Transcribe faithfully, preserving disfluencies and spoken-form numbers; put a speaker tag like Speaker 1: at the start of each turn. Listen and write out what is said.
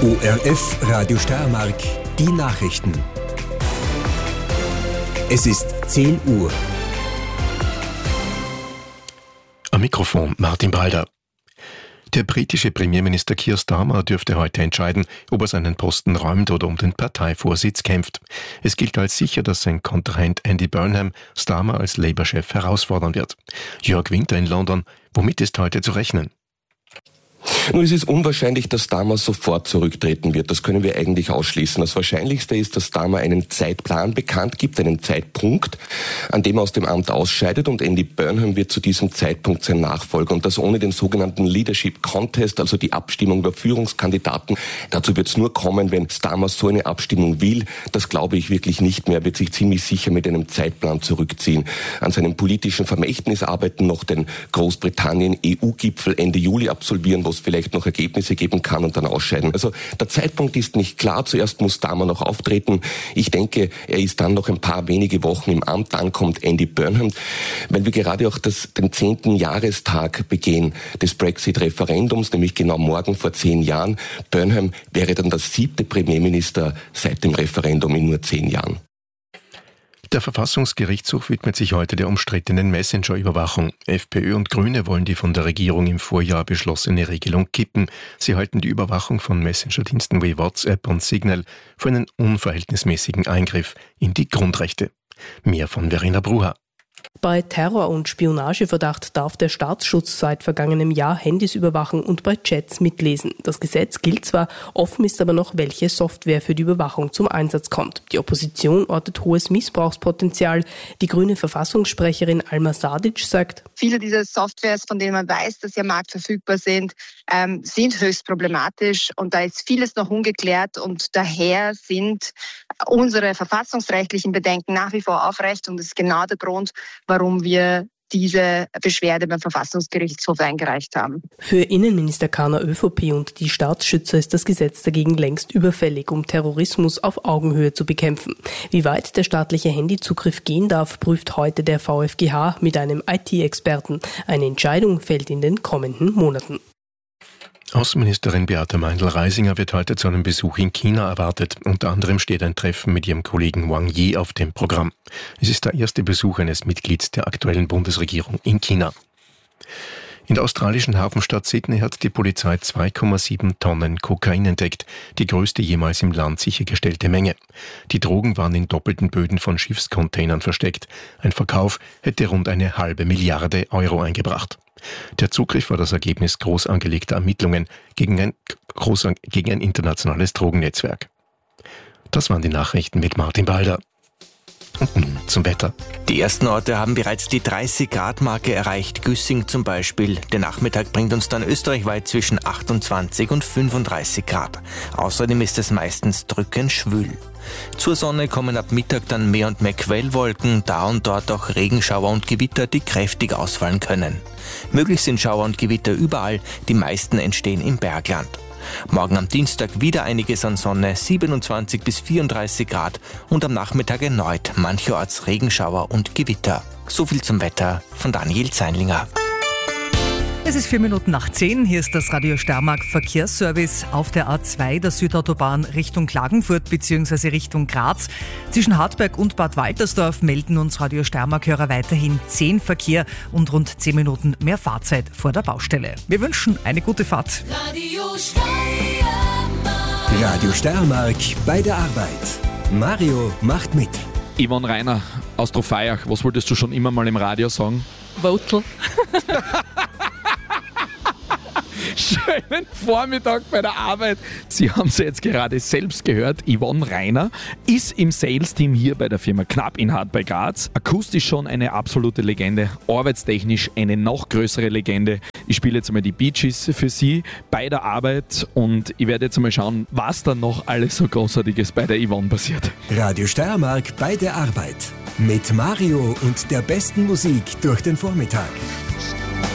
Speaker 1: O R F Radio Steiermark, die Nachrichten. Es ist zehn Uhr.
Speaker 2: Am Mikrofon Martin Balder. Der britische Premierminister Keir Starmer dürfte heute entscheiden, ob er seinen Posten räumt oder um den Parteivorsitz kämpft. Es gilt als sicher, dass sein Kontrahent Andy Burnham Starmer als Labour-Chef herausfordern wird. Jörg Winter in London, womit ist heute zu rechnen?
Speaker 3: Nun, es ist unwahrscheinlich, dass Starmer sofort zurücktreten wird. Das können wir eigentlich ausschließen. Das Wahrscheinlichste ist, dass Starmer einen Zeitplan bekannt gibt, einen Zeitpunkt, an dem er aus dem Amt ausscheidet, und Andy Burnham wird zu diesem Zeitpunkt sein Nachfolger. Und das ohne den sogenannten Leadership Contest, also die Abstimmung über Führungskandidaten. Dazu wird es nur kommen, wenn Starmer so eine Abstimmung will. Das glaube ich wirklich nicht mehr. Er wird sich ziemlich sicher mit einem Zeitplan zurückziehen. An seinem politischen Vermächtnis arbeiten, noch den Großbritannien-E U-Gipfel Ende Juli absolvieren, wo es vielleicht noch Ergebnisse geben kann und dann ausscheiden. Also der Zeitpunkt ist nicht klar. Zuerst muss Starmer noch auftreten. Ich denke, er ist dann noch ein paar wenige Wochen im Amt. Dann kommt Andy Burnham. Weil wir gerade auch das, den zehnten Jahrestag begehen des Brexit-Referendums, nämlich genau morgen vor zehn Jahren. Burnham wäre dann der siebte Premierminister seit dem Referendum in nur zehn Jahren.
Speaker 2: Der Verfassungsgerichtshof widmet sich heute der umstrittenen Messenger-Überwachung. FPÖ und Grüne wollen die von der Regierung im Vorjahr beschlossene Regelung kippen. Sie halten die Überwachung von Messenger-Diensten wie WhatsApp und Signal für einen unverhältnismäßigen Eingriff in die Grundrechte. Mehr von Verena Brucher.
Speaker 4: Bei Terror- und Spionageverdacht darf der Staatsschutz seit vergangenem Jahr Handys überwachen und bei Chats mitlesen. Das Gesetz gilt zwar, offen ist aber noch, welche Software für die Überwachung zum Einsatz kommt. Die Opposition ortet hohes Missbrauchspotenzial. Die grüne Verfassungssprecherin Alma Sadic sagt:
Speaker 5: Viele dieser Softwares, von denen man weiß, dass sie am Markt verfügbar sind, ähm, sind höchst problematisch, und da ist vieles noch ungeklärt, und daher sind unsere verfassungsrechtlichen Bedenken nach wie vor aufrecht, und das ist genau der Grund, warum wir diese Beschwerde beim Verfassungsgerichtshof eingereicht haben.
Speaker 4: Für Innenminister Kahner ÖVP und die Staatsschützer ist das Gesetz dagegen längst überfällig, um Terrorismus auf Augenhöhe zu bekämpfen. Wie weit der staatliche Handyzugriff gehen darf, prüft heute der V f G H mit einem I T-Experten. Eine Entscheidung fällt in den kommenden Monaten.
Speaker 2: Außenministerin Beate Meindl-Reisinger wird heute zu einem Besuch in China erwartet. Unter anderem steht ein Treffen mit ihrem Kollegen Wang Yi auf dem Programm. Es ist der erste Besuch eines Mitglieds der aktuellen Bundesregierung in China. In der australischen Hafenstadt Sydney hat die Polizei zwei Komma sieben Tonnen Kokain entdeckt, die größte jemals im Land sichergestellte Menge. Die Drogen waren in doppelten Böden von Schiffscontainern versteckt. Ein Verkauf hätte rund eine halbe Milliarde Euro eingebracht. Der Zugriff war das Ergebnis groß angelegter Ermittlungen gegen ein, groß, gegen ein internationales Drogennetzwerk. Das waren die Nachrichten mit Martin Balder. Und nun zum Wetter.
Speaker 6: Die ersten Orte haben bereits die dreißig Grad Marke erreicht. Güssing zum Beispiel. Der Nachmittag bringt uns dann österreichweit zwischen achtundzwanzig und fünfunddreißig Grad. Außerdem ist es meistens drückend schwül. Zur Sonne kommen ab Mittag dann mehr und mehr Quellwolken, da und dort auch Regenschauer und Gewitter, die kräftig ausfallen können. Möglich sind Schauer und Gewitter überall, die meisten entstehen im Bergland. Morgen am Dienstag wieder einiges an Sonne, siebenundzwanzig bis vierunddreißig Grad, und am Nachmittag erneut mancherorts Regenschauer und Gewitter. So viel zum Wetter von Daniel Zeinlinger.
Speaker 7: Es ist vier Minuten nach zehn. Hier ist das Radio Steiermark Verkehrsservice auf der A zwei der Südautobahn Richtung Klagenfurt bzw. Richtung Graz. Zwischen Hartberg und Bad Waltersdorf melden uns Radio Steiermark-Hörer weiterhin zehn Verkehr und rund zehn Minuten mehr Fahrzeit vor der Baustelle. Wir wünschen eine gute Fahrt.
Speaker 1: Radio Steiermark. Radio Steiermark bei der Arbeit. Mario macht mit.
Speaker 8: Yvonne Rainer aus Trofeiach, was wolltest du schon immer mal im Radio sagen?
Speaker 4: Votel.
Speaker 8: Schönen Vormittag bei der Arbeit. Sie haben es jetzt gerade selbst gehört. Yvonne Rainer ist im Sales-Team hier bei der Firma Knapp in Hart bei Graz. Akustisch schon eine absolute Legende, arbeitstechnisch eine noch größere Legende. Ich spiele jetzt einmal die Bee Gees für Sie bei der Arbeit, und ich werde jetzt einmal schauen, was dann noch alles so Großartiges bei der Yvonne passiert.
Speaker 1: Radio Steiermark bei der Arbeit. Mit Mario und der besten Musik durch den Vormittag.